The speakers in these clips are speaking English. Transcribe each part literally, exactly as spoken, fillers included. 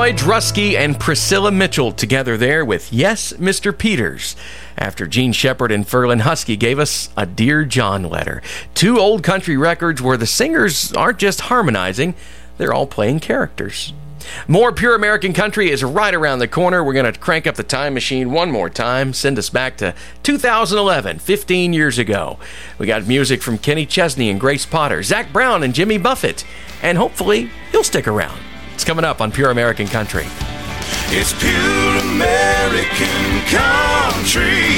Roy Drusky and Priscilla Mitchell together there with Yes, Mister Peters, after Gene Shepard and Ferlin Husky gave us a Dear John letter. Two old country records where the singers aren't just harmonizing, they're all playing characters. More Pure American Country is right around the corner. We're going to crank up the time machine one more time, send us back to two thousand eleven, fifteen years ago. We got music from Kenny Chesney and Grace Potter, Zach Brown and Jimmy Buffett, and hopefully you'll stick around. It's coming up on Pure American Country. It's Pure American Country.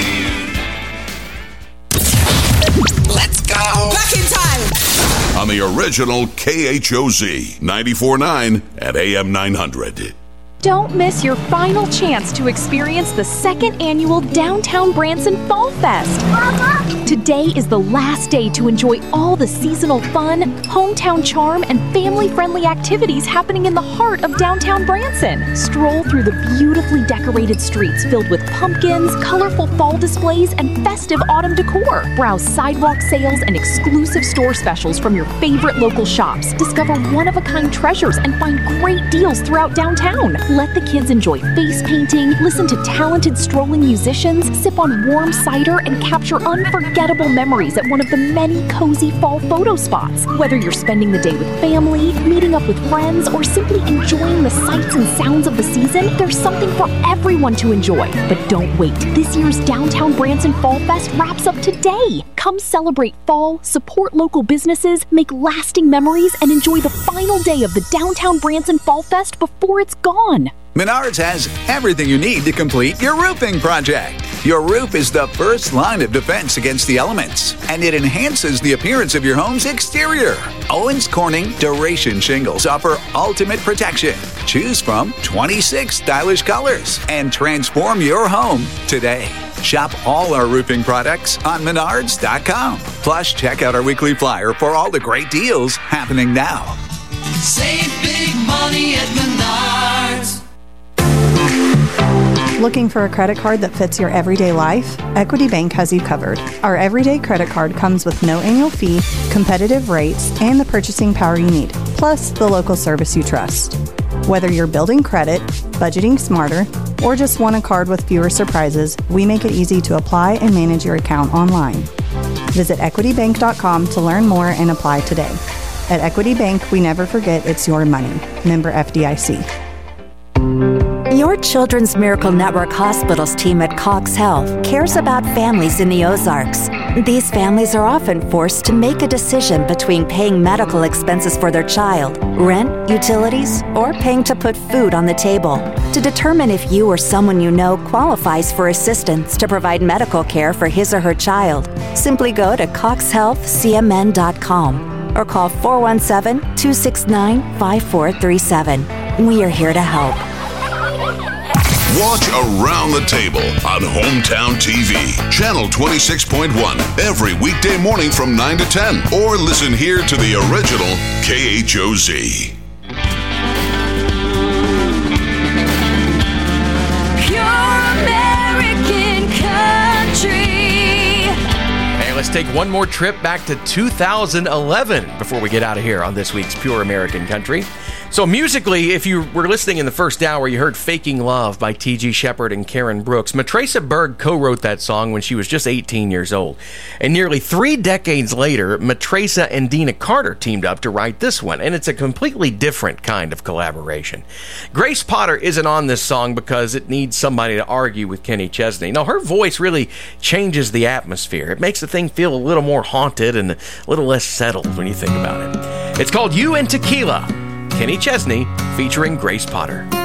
Let's go. Back in time. On the original K H O Z ninety-four point nine at A M nine hundred. Don't miss your final chance to experience the second annual Downtown Branson Fall Fest. Mama. Today is the last day to enjoy all the seasonal fun, hometown charm, and family-friendly activities happening in the heart of downtown Branson. Stroll through the beautifully decorated streets filled with pumpkins, colorful fall displays, and festive autumn decor. Browse sidewalk sales and exclusive store specials from your favorite local shops. Discover one-of-a-kind treasures and find great deals throughout downtown. Let the kids enjoy face painting, listen to talented strolling musicians, sip on warm cider, and capture unforgettable memories at one of the many cozy fall photo spots. Whether you're spending the day with family, meeting up with friends, or simply enjoying the sights and sounds of the season, there's something for everyone to enjoy. But don't wait. This year's Downtown Branson Fall Fest wraps up today. Come celebrate fall, support local businesses, make lasting memories, and enjoy the final day of the Downtown Branson Fall Fest before it's gone. Menards has everything you need to complete your roofing project. Your roof is the first line of defense against the elements, and it enhances the appearance of your home's exterior. Owens Corning Duration Shingles offer ultimate protection. Choose from twenty-six stylish colors and transform your home today. Shop all our roofing products on menards dot com. Plus, check out our weekly flyer for all the great deals happening now. Save big money at Menards. Looking for a credit card that fits your everyday life? Equity Bank has you covered. Our everyday credit card comes with no annual fee, competitive rates, and the purchasing power you need, plus the local service you trust. Whether you're building credit, budgeting smarter, or just want a card with fewer surprises, we make it easy to apply and manage your account online. Visit equity bank dot com to learn more and apply today. At Equity Bank, we never forget it's your money. Member F D I C. Your Children's Miracle Network Hospitals team at Cox Health cares about families in the Ozarks. These families are often forced to make a decision between paying medical expenses for their child, rent, utilities, or paying to put food on the table. To determine if you or someone you know qualifies for assistance to provide medical care for his or her child, simply go to cox health c m n dot com or call four one seven, two six nine, five four three seven. We are here to help. Watch Around the Table on Hometown T V, Channel twenty-six point one, every weekday morning from nine to ten. Or listen here to the original K H O Z. Pure American Country. Hey, let's take one more trip back to two thousand eleven before we get out of here on this week's Pure American Country. So musically, if you were listening in the first hour, you heard Faking Love by T G Shepard and Karen Brooks. Matresa Berg co-wrote that song when she was just eighteen years old. And nearly three decades later, Matresa and Dina Carter teamed up to write this one. And it's a completely different kind of collaboration. Grace Potter isn't on this song because it needs somebody to argue with Kenny Chesney. No, her voice really changes the atmosphere. It makes the thing feel a little more haunted and a little less settled when you think about it. It's called You and Tequila. Kenny Chesney featuring Grace Potter.